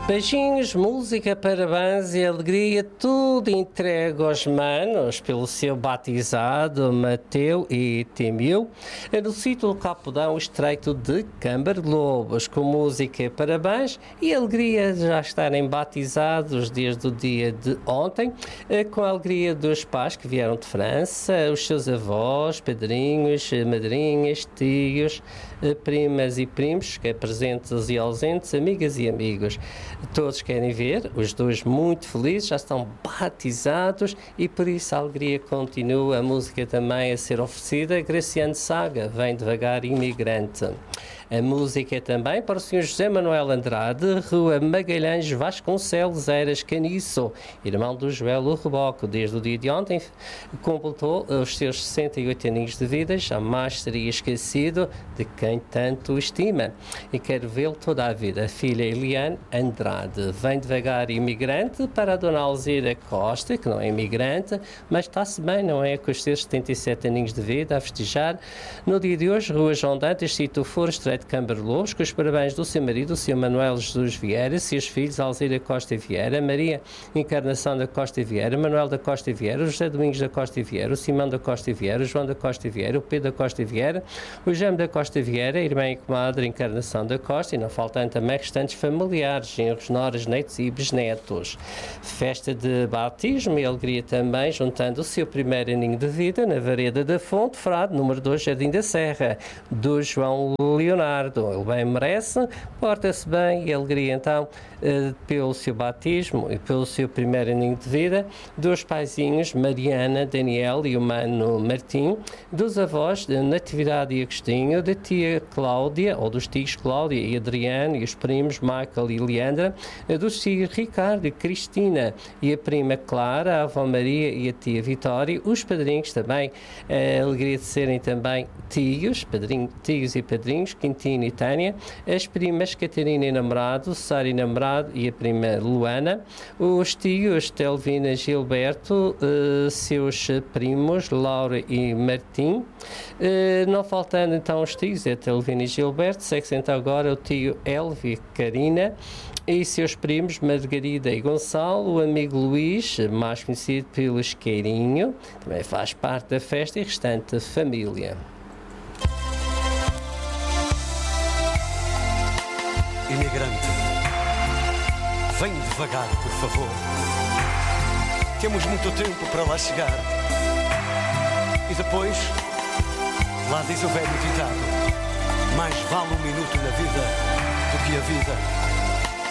Beijinhos, música, parabéns e alegria, tudo entregue aos manos pelo seu batizado Mateu e Timeu, no sítio do Capodão Estreito de Cambarlobos, com música, parabéns e alegria de já estarem batizados desde o dia de ontem, com a alegria dos pais que vieram de França, os seus avós, padrinhos, madrinhas, tios, primas e primos, presentes e ausentes, amigas e amigos. Todos querem ver, os dois muito felizes, já estão batizados e por isso a alegria continua, a música também a ser oferecida. Graciano Saga, Vem Devagar, Imigrante. A música também para o Sr. José Manuel Andrade, Rua Magalhães Vasconcelos Eiras Caniço, irmão do Joel Reboco. Desde o dia de ontem completou os seus 68 aninhos de vida, jamais seria esquecido de quem tanto estima e quero vê-lo toda a vida. A filha Eliane Andrade. Vem Devagar, Imigrante, para a dona Alzira Costa, que não é imigrante, mas está-se bem, não é? Com os seus 77 aninhos de vida a festejar. No dia de hoje, Rua João Dantas, Sítio Foro, Estreito de Cambarlobos, com os parabéns do seu marido, o Sr. Manuel Jesus Vieira, seus filhos, Alzira Costa Vieira, Maria Encarnação da Costa Vieira, Manuel da Costa Vieira, o José Domingos da Costa Vieira, o Simão da Costa Vieira, o João da Costa Vieira, o Pedro da Costa Vieira, o Jaime da Costa Vieira, a irmã e comadre Encarnação da Costa, e não faltam também restantes familiares, genros, noras, netos e bisnetos. Festa de batismo e alegria também, juntando o seu primeiro aninho de vida na Vareda da Fonte, Frade, número 2, Jardim da Serra, do João Leonardo. Ele bem merece, porta-se bem e alegria então pelo seu batismo e pelo seu primeiro aninho de vida, dos paizinhos Mariana, Daniel e o mano Martim, dos avós de Natividade e Agostinho, da tia Cláudia, ou dos tios Cláudia e Adriano e os primos Michael e Leandra, dos tios Ricardo e Cristina e a prima Clara, a avó Maria e a tia Vitória, os padrinhos também, a alegria de serem também tios, tios e padrinhos, Quintino e Tânia, as primas Catarina e namorado, Sara e namorado e a prima Luana, os tios Telvina e Gilberto, seus primos Laura e Martim, não faltando então os tios, é Telvina e Gilberto, segue-se então agora o tio Elvio e Carina, e seus primos Margarida e Gonçalo, o amigo Luís, mais conhecido pelo Isqueirinho, também faz parte da festa e restante família. Imigrante, vem devagar, por favor. Temos muito tempo para lá chegar. E depois, lá diz o velho ditado: mais vale um minuto na vida do que a vida